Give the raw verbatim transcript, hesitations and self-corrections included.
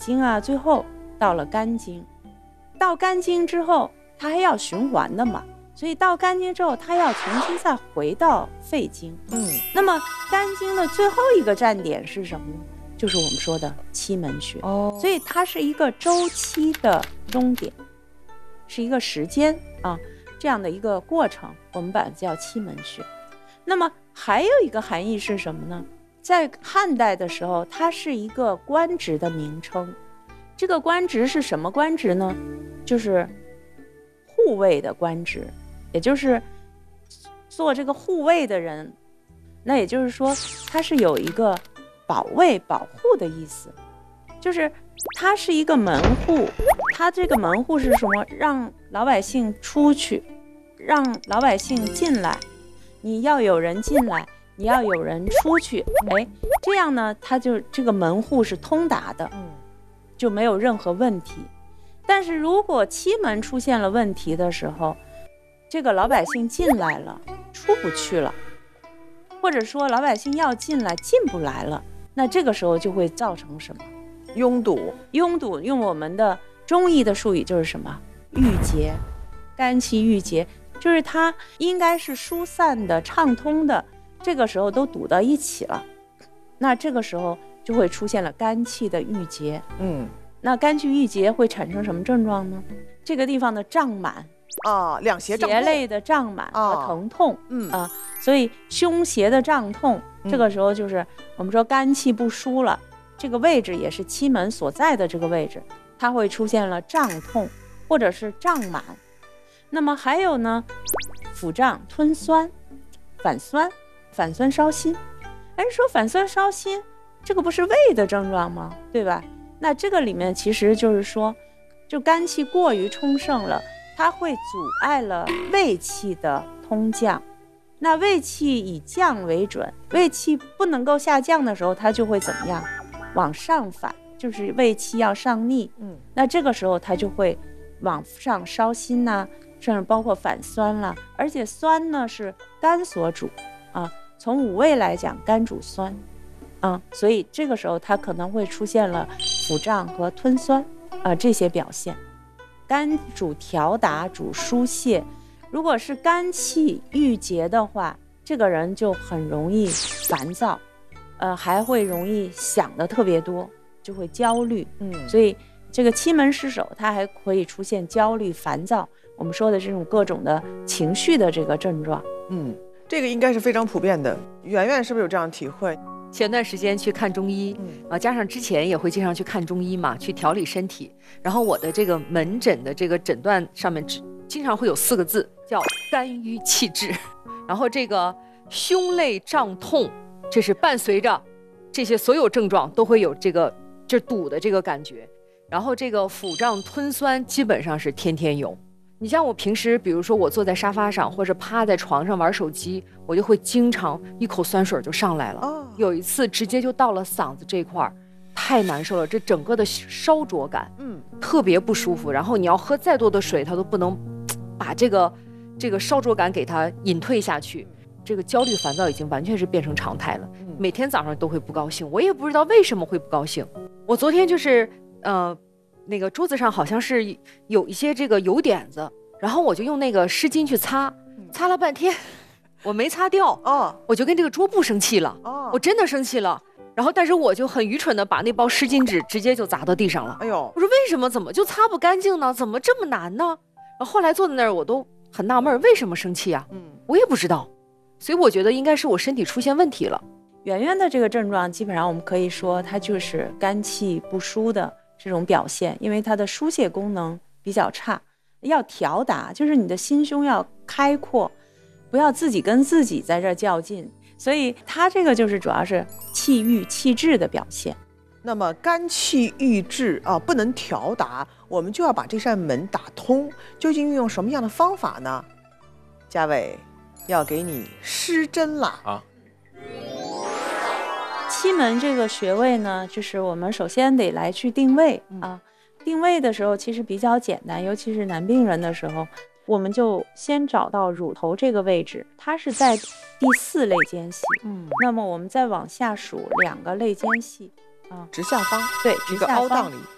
经啊，最后到了肝经。到肝经之后，它还要循环的嘛，所以到肝经之后，它要重新再回到肺经。 嗯， 那么肝经的最后一个站点是什么呢？就是我们说的期门穴。 哦， 所以它是一个周期的终点，是一个时间啊，这样的一个过程，我们把它叫期门穴。那么还有一个含义是什么呢？在汉代的时候，它是一个官职的名称。这个官职是什么官职呢？就是护卫的官职，也就是做这个护卫的人。那也就是说，它是有一个保卫、保护的意思，就是它是一个门户。它这个门户是什么？让老百姓出去，让老百姓进来。你要有人进来，你要有人出去，哎，这样呢，它就这个门户是通达的，就没有任何问题。但是如果期门出现了问题的时候，这个老百姓进来了，出不去了，或者说老百姓要进来进不来了，那这个时候就会造成什么？ 拥堵。 拥堵用我们的中医的术语就是什么？郁结，肝气郁结，就是它应该是疏散的、畅通的，这个时候都堵到一起了，那这个时候就会出现了肝气的郁结。 嗯， 那肝气郁结会产生什么症状呢？这个地方的胀满啊，两胁胀痛， 胁类的胀满和疼痛， 嗯啊，所以胸胁的胀痛，这个时候就是我们说肝气不舒了，这个位置也是期门所在的这个位置，它会出现了胀痛或者是胀满。那么还有呢，腹胀、吞酸、反酸、反酸烧心。哎，说反酸烧心，这个不是胃的症状吗？对吧？那这个里面其实就是说，就肝气过于充盛了，它会阻碍了胃气的通降。那胃气以降为准，胃气不能够下降的时候，它就会怎么样？往上反，就是胃气要上逆。嗯，那这个时候它就会往上烧心呐、啊，甚至包括反酸了。而且酸呢是肝所主啊，从五味来讲，肝主酸啊，所以这个时候它可能会出现了腹胀和吞酸啊这些表现。肝主调达，主疏泄。如果是肝气郁结的话，这个人就很容易烦躁，呃，还会容易想的特别多，就会焦虑。嗯，所以这个期门失守，它还可以出现焦虑、烦躁，我们说的这种各种的情绪的这个症状。 嗯，这个应该是非常普遍的。圆圆是不是有这样的体会？ 前段时间去看中医，啊、呃，加上之前也会经常去看中医嘛，去调理身体。然后我的这个门诊的这个诊断上面经常会有四个字，叫肝郁气滞。然后这个胸肋胀痛，这是伴随着这些所有症状都会有这个就堵的这个感觉。然后这个腹胀吞酸基本上是天天有。你像我平时，比如说我坐在沙发上或者趴在床上玩手机，我就会经常一口酸水就上来了。哦、有一次直接就到了嗓子这块儿，太难受了，这整个的烧灼感，嗯，特别不舒服。然后你要喝再多的水，它都不能把这个这个烧灼感给它隐退下去。这个焦虑烦躁已经完全是变成常态了，嗯、每天早上都会不高兴，我也不知道为什么会不高兴。我昨天就是呃。那个桌子上好像是有一些这个油点子，然后我就用那个湿巾去擦，擦了半天，我没擦掉，哦，我就跟这个桌布生气了，哦，我真的生气了。然后，但是我就很愚蠢的把那包湿巾纸直接就砸到地上了。哎呦，我说为什么怎么就擦不干净呢？怎么这么难呢？然后后来坐在那儿，我都很纳闷，为什么生气啊？嗯，我也不知道，所以我觉得应该是我身体出现问题了。 圆圆的这个症状，基本上我们可以说它就是肝气不舒的这种表现，因为它的疏泄功能比较差，要调达，就是你的心胸要开阔，不要自己跟自己在这较劲，所以它这个就是主要是气郁气滞的表现。 那么肝气郁滞啊，不能调达，我们就要把这扇门打通，究竟运用什么样的方法呢？嘉伟要给你施针啦啊！ 期门这个穴位呢，就是我们首先得来去定位啊。定位的时候其实比较简单，尤其是男病人的时候，我们就先找到乳头这个位置，它是在第四肋间隙。嗯，那么我们再往下数两个肋间隙啊， 直下方， 对，直下方一个凹档里。